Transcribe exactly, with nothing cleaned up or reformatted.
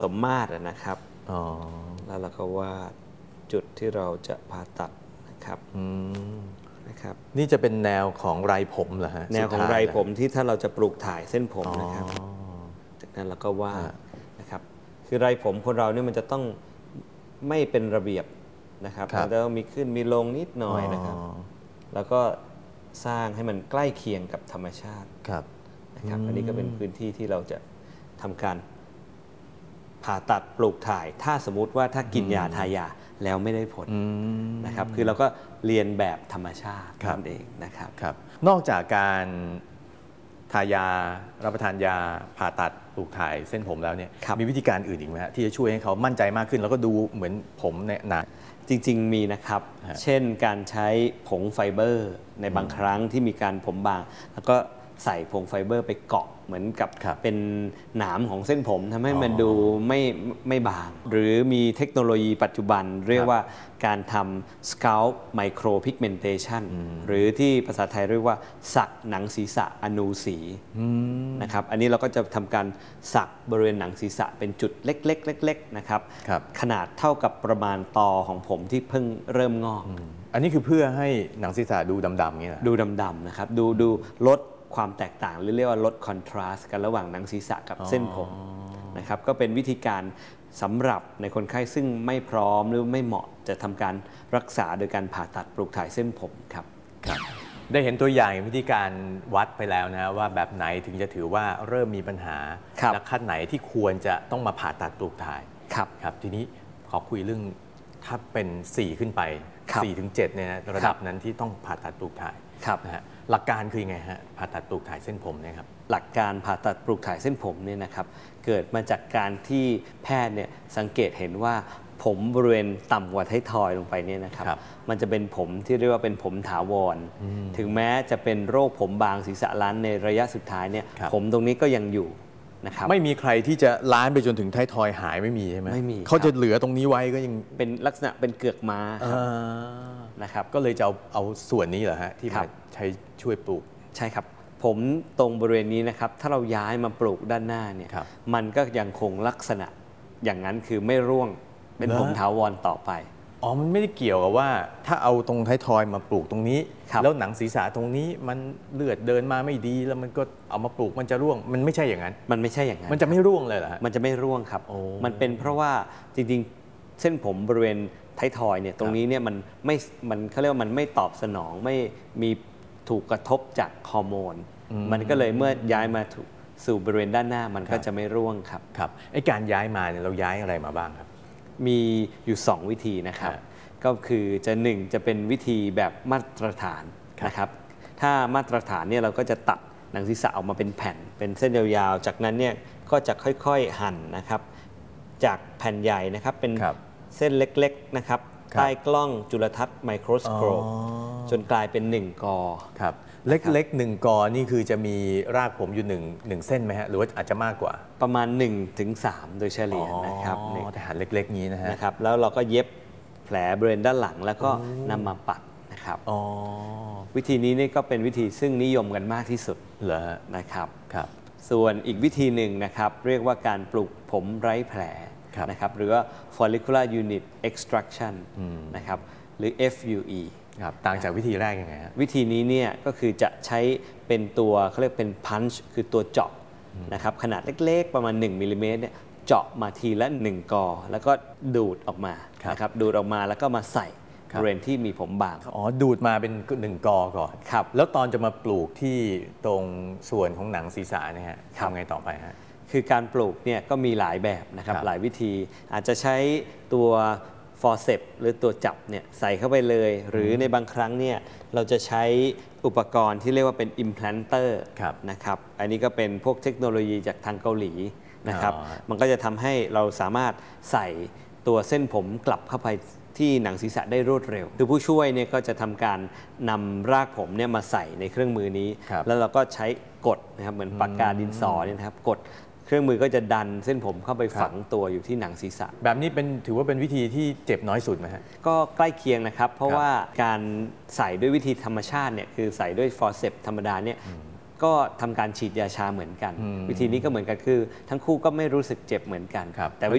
สมมาตรนะครับอ๋อแล้วเราก็วาดจุดที่เราจะผ่าตัดนะครับอืมนะครับนี่จะเป็นแนวของไรผมเหรอฮะแนวของไรผมที่ถ้าเราจะปลูกถ่ายเส้นผมนะครับจากนั้นเราก็วาดนะครับคือไรผมคนเราเนี่ยมันจะต้องไม่เป็นระเบียบนะครับมันจะต้องมีขึ้นมีลงนิดหน่อยนะครับแล้วก็สร้างให้มันใกล้เคียงกับธรรมชาตินะครับอันนี้ก็เป็นพื้นที่ที่เราจะทำการผ่าตัดปลูกถ่ายถ้าสมมุติว่าถ้ากินยาทายาแล้วไม่ได้ผลนะครับคือเราก็เรียนแบบธรรมชาตินั่นเองนะครับครับนอกจากการทายารับประทานยาผ่าตัดปลูกถ่ายเส้นผมแล้วเนี่ยมีวิธีการอื่นอีกไหมฮะที่จะช่วยให้เขามั่นใจมากขึ้นแล้วก็ดูเหมือนผมเนี่ยหนาจริงๆมีนะครับเช่นการใช้ผงไฟเบอร์ในบางครั้งที่มีการผมบางแล้วก็ใส่ผงไฟเบอร์ไปเกาะเหมือนกับเป็นหนามของเส้นผมทำให้มันดูไม่ไม่บางหรือมีเทคโนโลยีปัจจุบันเรียกว่าการทำ scalp micropigmentation หรือที่ภาษาไทยเรียกว่าสักหนังศีรษะอนูสีนะครับอันนี้เราก็จะทำการสักบริเวณหนังศีรษะเป็นจุดเล็กๆเล็กๆนะครับขนาดเท่ากับประมาณตอของผมที่เพิ่งเริ่มงอกอันนี้คือเพื่อให้หนังศีรษะดูดำๆนี่แหละดูดำๆนะครับดูดูลดความแตกต่างหรือเรียกว่าลดคอนทราสต์กันระหว่างหนังศีรษะกับเส้นผมนะครับก็เป็นวิธีการสำหรับในคนไข้ซึ่งไม่พร้อมหรือไม่เหมาะจะทำการรักษาโดยการผ่าตัดปลูกถ่ายเส้นผมครับครับได้เห็นตัวอย่างวิธีการวัดไปแล้วนะว่าแบบไหนถึงจะถือว่าเริ่มมีปัญหาและขั้นไหนที่ควรจะต้องมาผ่าตัดปลูกถ่ายครับครับทีนี้ขอคุยเรื่องถ้าเป็นสี่ขึ้นไปสี่ถึงเจ็ดเนี่ยระดับนั้นที่ต้องผ่าตัดปลูกถ่ายนะฮะหลักการคือยังไงฮะผ่าตัดปลูกถ่ายเส้นผมเนี่ยครับหลักการผ่าตัดปลูกถ่ายเส้นผมเนี่ยนะครับเกิดมาจากการที่แพทย์เนี่ยสังเกตเห็นว่าผมบริเวณต่ำกว่าท้ายทอยลงไปเนี่ยนะครับมันจะเป็นผมที่เรียกว่าเป็นผมถาวรถึงแม้จะเป็นโรคผมบางศีรษะล้านในระยะสุดท้ายเนี่ยผมตรงนี้ก็ยังอยู่นะครับไม่มีใครที่จะล้านไปจนถึงท้ายทอยหายไม่มีใช่ไหมไม่มีเขาจะเหลือตรงนี้ไว้ก็ยังเป็นลักษณะเป็นเกือกม้านะครับก็เลยจะเอาเอาส่วนนี้เหรอฮะที่มาใช้ช่วยปลูกใช่ครับผมตรงบริเวณนี้นะครับถ้าเราย้ายมาปลูกด้านหน้าเนี่ยมันก็ยังคงลักษณะอย่างนั้นคือไม่ร่วงเป็นผมถาวรต่อไปอ๋อมันไม่ได้เกี่ยวกับว่าถ้าเอาตรงท้ายทอยมาปลูกตรงนี้แล้วหนังศีรษะตรงนี้มันเลือดเดินมาไม่ดีแล้วมันก็เอามาปลูกมันจะร่วงมันไม่ใช่อย่างนั้นมันไม่ใช่อย่างนั้นมันจะไม่ร่วงเลยเหรอฮะมันจะไม่ร่วงครับมันเป็นเพราะว่าจริงๆเส้นผมบริเวณท้ายทอยเนี่ยตรงนี้เนี่ยมันไม่มันเขาเรียกว่ามันไม่ตอบสนองไม่มีถูกกระทบจากฮอร์โมนมันก็เลยเมื่อย้ายมาสู่บริเวณด้านหน้ามันก็จะไม่ร่วงครับครับไอ้การย้ายมาเนี่ยเราย้ายอะไรมาบ้างครับมีอยู่สองวิธีนะครับก็คือจะหนึ่งจะเป็นวิธีแบบมาตรฐานนะครับถ้ามาตรฐานเนี่ยเราก็จะตัดหนังศีรษะออกมาเป็นแผ่นเป็นเส้นยาวๆจากนั้นเนี่ยก็จะค่อยๆหั่นนะครับจากแผ่นใหญ่นะครับเป็นเส้นเล็กๆนะครับใต้กล้องจุลทรรศน์ไมโครสโคปจนกลายเป็นหนึ่งกอครับเล็กๆหนึ่งกอนี่คือจะมีรากผมอยู่หนึ่งหนึ่งเส้นไหมฮะหรือว่าอาจจะมากกว่าประมาณหนึ่งถึงสามโดยเฉลี่ยนะครับแต่หั่นเล็กๆนี้นะฮะนะครับแล้วเราก็เย็บแผลบริเวณด้านหลังแล้วก็นำมาปักนะครับวิธีนี้นี่ก็เป็นวิธีซึ่งนิยมกันมากที่สุดเหรอนะครับครับส่วนอีกวิธีหนึ่งนะครับเรียกว่าการปลูกผมไร้แผลนะครับหรือว่า follicular unit extraction นะครับหรือ เอฟ ยู อีครับต่างจากวิธีแรกยังไงฮะวิธีนี้เนี่ยก็คือจะใช้เป็นตัวเขาเรียกเป็น punch คือตัวเจาะนะครับขนาดเล็กๆประมาณหนึ่งมิลลิเมตรเนี่ยเจาะมาทีละหนึ่งกอแล้วก็ดูดออกมานะครับดูดออกมาแล้วก็มาใส่บริเวณที่มีผมบางอ๋อดูดมาเป็นหนึ่งกอก่อนครับแล้วตอนจะมาปลูกที่ตรงส่วนของหนังศีรษะเนี่ยทำไงต่อไปฮะคือการปลูกเนี่ยก็มีหลายแบบนะครับหลายวิธีอาจจะใช้ตัวฟอร์เซปหรือตัวจับเนี่ยใส่เข้าไปเลยหรือในบางครั้งเนี่ยเราจะใช้อุปกรณ์ที่เรียกว่าเป็น implanter นะครับอันนี้ก็เป็นพวกเทคโนโลยีจากทางเกาหลีนะครับมันก็จะทำให้เราสามารถใส่ตัวเส้นผมกลับเข้าไปที่หนังศีรษะได้รวดเร็วคือผู้ช่วยเนี่ยก็จะทำการนำรากผมเนี่ยมาใส่ในเครื่องมือนี้แล้วเราก็ใช้กดนะครับเหมือนปากกาดินสอเนี่ยนะครับกดเครื่องมือก็จะดันเส้นผมเข้าไปฝังตัวอยู่ที่หนังศีรษะแบบนี้เป็นถือว่าเป็นวิธีที่เจ็บน้อยสุดไหมฮะก็ใกล้เคียงนะครับเพราะว่าการใส่ด้วยวิธีธรรมชาติเนี่ยคือใส่ด้วยฟอร์เซปธรรมดาเนี่ยก็ทำการฉีดยาชาเหมือนกันวิธีนี้ก็เหมือนกันคือทั้งคู่ก็ไม่รู้สึกเจ็บเหมือนกันแต่